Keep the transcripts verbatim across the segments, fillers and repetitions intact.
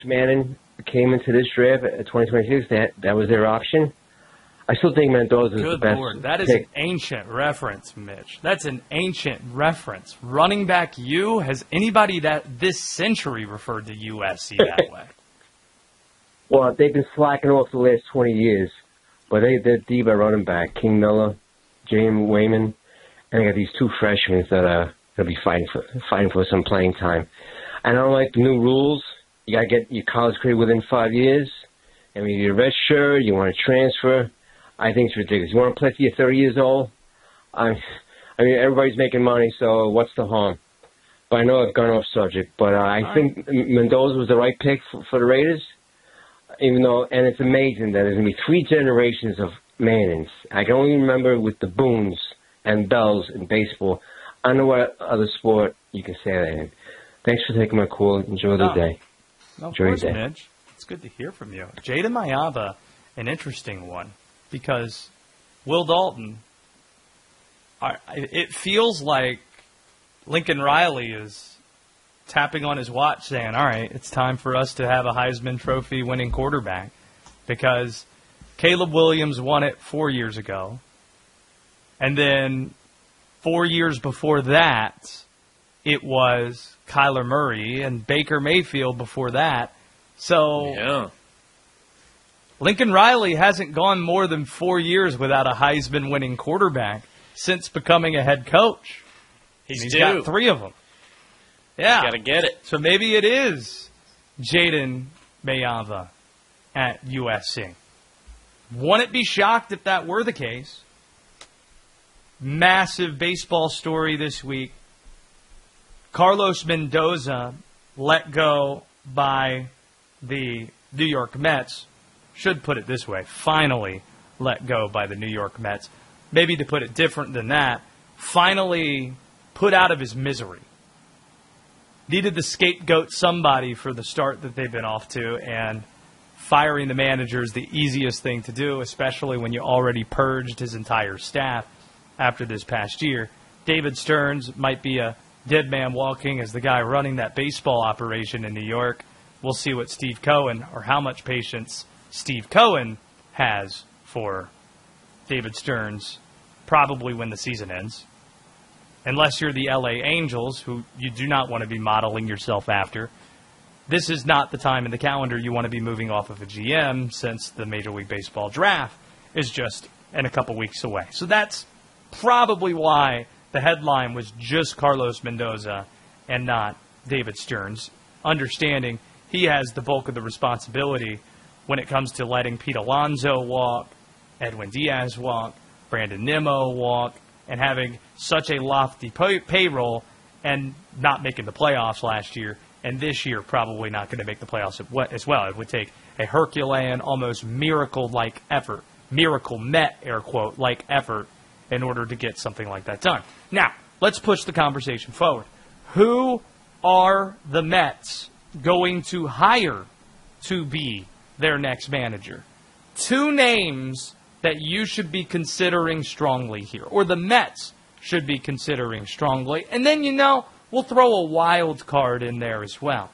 Manning came into this draft at twenty twenty-six, that that was their option. I still think Mendoza is Good the best Lord, that is pick. an ancient reference, Mitch. That's an ancient reference. Running back U, has anybody that this century referred to U S C that way? Well, they've been slacking off the last twenty years, but they, they're deep at running back. King Miller, James Wayman, and they got these two freshmen that are going to be fighting for fighting for some playing time. And I don't like the new rules. You got to get your college career within five years. I mean, you're a red shirt, you want to transfer. I think it's ridiculous. You want to play till you're thirty years old? I, I mean, everybody's making money, so what's the harm? But I know I've gone off subject, but uh, I All think right. Mendoza was the right pick for, for the Raiders. Even though, and it's amazing that there's going to be three generations of Mannings. I can only remember with the Boones and Bells in baseball. I don't know what other sport you can say that in. Thanks for taking my call. Enjoy the oh. day. No, of Enjoy course, your day. Mitch. It's good to hear from you. Jada Mayava, an interesting one, because Will Dalton, I, it feels like Lincoln Riley is tapping on his watch saying, all right, it's time for us to have a Heisman Trophy winning quarterback, because Caleb Williams won it four years ago. And then four years before that, it was Kyler Murray, and Baker Mayfield before that. So yeah. Lincoln Riley hasn't gone more than four years without a Heisman winning quarterback since becoming a head coach. He's, he's due. got three of them. Yeah. Got to get it. So maybe it is Jaden Mayava at U S C. Wouldn't be shocked if that were the case. Massive baseball story this week. Carlos Mendoza let go by the New York Mets. Should put it this way. Finally let go by the New York Mets. Maybe to put it different than that, finally put out of his misery. Needed to scapegoat somebody for the start that they've been off to, and firing the manager is the easiest thing to do, especially when you already purged his entire staff after this past year. David Stearns might be a dead man walking as the guy running that baseball operation in New York. We'll see what Steve Cohen, or how much patience Steve Cohen has for David Stearns, probably when the season ends. Unless you're the L A Angels, who you do not want to be modeling yourself after. This is not the time in the calendar you want to be moving off of a G M, since the Major League Baseball draft is just in a couple weeks away. So that's probably why the headline was just Carlos Mendoza and not David Stearns, understanding he has the bulk of the responsibility when it comes to letting Pete Alonso walk, Edwin Diaz walk, Brandon Nimmo walk, and having such a lofty pay- payroll and not making the playoffs last year, and this year probably not going to make the playoffs as well. It would take a Herculean, almost miracle-like effort, miracle met, air quote, like effort, in order to get something like that done. Now, let's push the conversation forward. Who are the Mets going to hire to be their next manager? Two names that you should be considering strongly here, or the Mets should be considering strongly. And then, you know, we'll throw a wild card in there as well.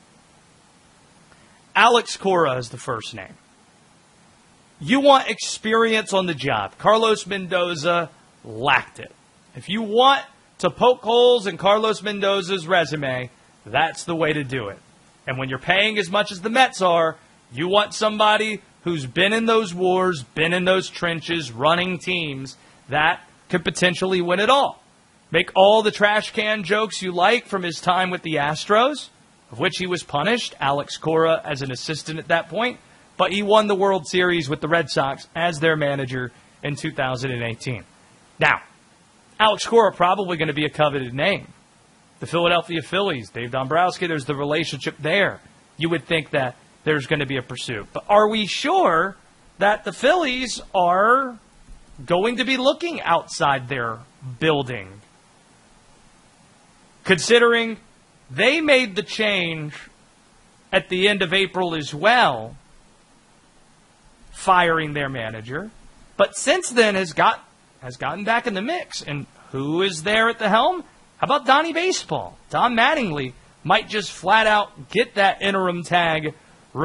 Alex Cora is the first name. You want experience on the job. Carlos Mendoza lacked it. If you want to poke holes in Carlos Mendoza's resume, that's the way to do it. And when you're paying as much as the Mets are, you want somebody who's been in those wars, been in those trenches, running teams, that could potentially win it all. Make all the trash can jokes you like from his time with the Astros, of which he was punished, Alex Cora as an assistant at that point, but he won the World Series with the Red Sox as their manager in two thousand eighteen. Now, Alex Cora probably going to be a coveted name. The Philadelphia Phillies, Dave Dombrowski, there's the relationship there. You would think that there's going to be a pursuit. But are we sure that the Phillies are going to be looking outside their building? Considering they made the change at the end of April as well, firing their manager, but since then has got has gotten back in the mix. And who is there at the helm? How about Donnie Baseball? Don Mattingly might just flat out get that interim tag